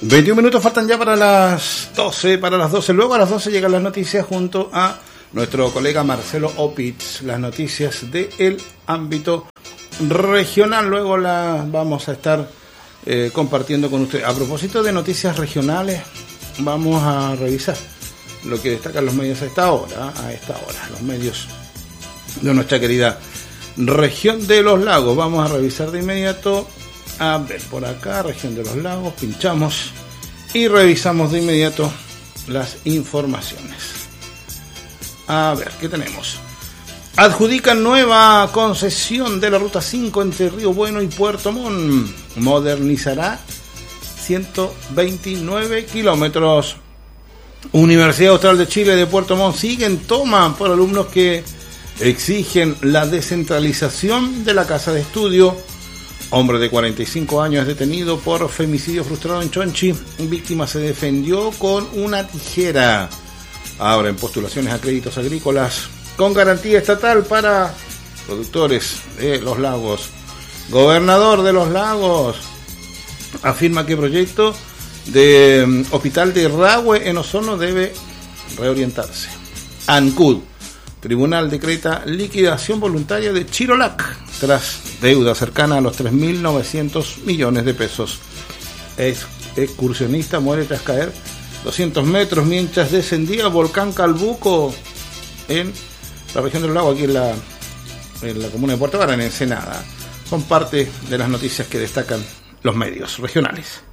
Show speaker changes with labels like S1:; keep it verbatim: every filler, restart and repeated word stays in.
S1: veintiún minutos faltan ya para las doce, para las doce. Luego a las doce llegan las noticias junto a nuestro colega Marcelo Opitz, las noticias del ámbito regional. Luego las vamos a estar eh, compartiendo con ustedes. A propósito de noticias regionales, vamos a revisar lo que destacan los medios a esta hora, a esta hora, los medios de nuestra querida región de los lagos. Vamos a revisar de inmediato. A ver, por acá, región de los lagos, pinchamos y revisamos de inmediato las informaciones. A ver, ¿qué tenemos? Adjudican nueva concesión de la ruta cinco entre Río Bueno y Puerto Montt. Modernizará ciento veintinueve kilómetros. Universidad Austral de Chile de Puerto Montt sigue en toma por alumnos que exigen la descentralización de la casa de estudio. Hombre de cuarenta y cinco años es detenido por femicidio frustrado en Chonchi. Víctima se defendió con una tijera. Abren postulaciones a créditos agrícolas con garantía estatal para productores de los lagos. Gobernador de los lagos afirma que proyecto de hospital de Rahue en Osorno debe reorientarse. ANCUD. Tribunal decreta liquidación voluntaria de Chirolac tras deuda cercana a los tres mil novecientos millones de pesos. Ex excursionista muere tras caer doscientos metros mientras descendía el volcán Calbuco en la región de los lagos, aquí en la, en la comuna de Puerto Vara, en Ensenada. Son parte de las noticias que destacan los medios regionales.